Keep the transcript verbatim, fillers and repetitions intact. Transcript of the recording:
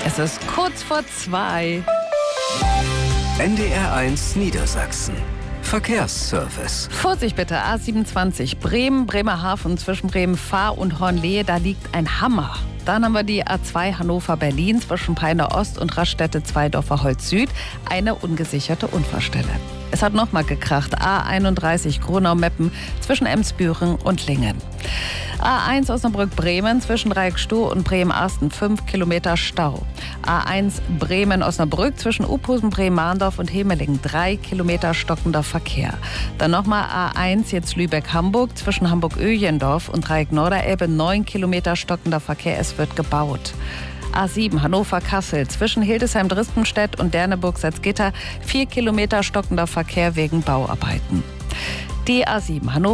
Es ist kurz vor zwei. N D R eins Niedersachsen. Verkehrsservice. Vorsicht bitte, A siebenundzwanzig, Bremen, Bremerhaven zwischen Bremen-Fahr und Hornlehe, da liegt ein Hammer. Dann haben wir die A zwei Hannover-Berlin zwischen Peine Ost und Raststätte Zweidorfer-Holz Süd, eine ungesicherte Unfallstelle. Es hat nochmal gekracht, A einunddreißig Gronau-Meppen zwischen Emsbüren und Lingen. A eins Osnabrück-Bremen zwischen Dreieckstoh und Bremen-Arsten, fünf Kilometer Stau. A eins Bremen-Osnabrück zwischen Uphusen, Bremen-Mahndorf und Hemelingen, drei Kilometer stockender Verkehr. Dann nochmal A eins jetzt Lübeck-Hamburg zwischen Hamburg-Öjendorf und Dreieck-Norderelbe, neun Kilometer stockender Verkehr, es wird gebaut. A sieben Hannover-Kassel zwischen Hildesheim-Drispenstedt und Derneburg-Salzgitter, vier Kilometer stockender Verkehr wegen Bauarbeiten. Die A sieben Hannover